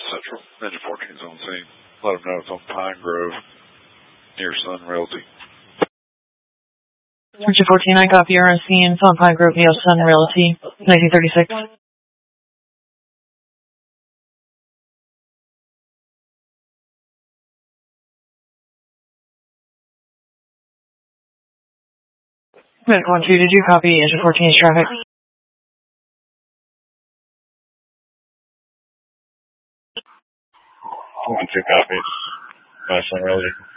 Central. Engine 14's on scene. Let them know it's on Pine Grove near Sun Realty. Engine 14, I copy. You're on scene. It's on Pine Grove near Sun Realty, 1936. Medic 1-2, did you copy Engine 14's traffic? 1-2 copies. Sun Realty.